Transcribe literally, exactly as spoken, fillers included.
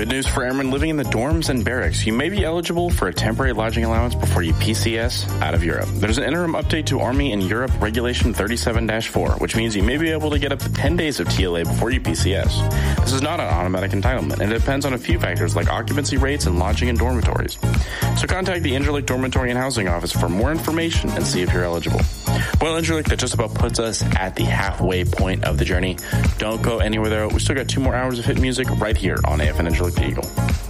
Good news for airmen living in the dorms and barracks. You may be eligible for a temporary lodging allowance before you P C S out of Europe. There's an interim update to Army in Europe Regulation thirty-seven dash four, which means you may be able to get up to ten days of T L A before you P C S. This is not an automatic entitlement, and it depends on a few factors like occupancy rates and lodging in dormitories. So contact the Interlake Dormitory and Housing Office for more information and see if you're eligible. Well, Interlake, that just about puts us at the halfway point of the journey. Don't go anywhere, though. We still got two more hours of hit music right here on A F N Interlake the Eagle.